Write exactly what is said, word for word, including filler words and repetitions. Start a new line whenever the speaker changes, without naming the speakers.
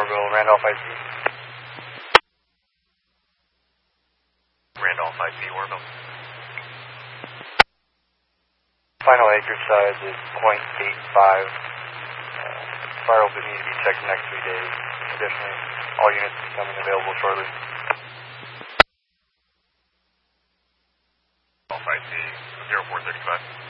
Fargo, Randolph I C.
Randolph I C, Orville.
Final acreage size is point eight five. Uh, fire will need to be checked in the next three days. Additionally, all units becoming available shortly.
Randolph I C, zero four six five.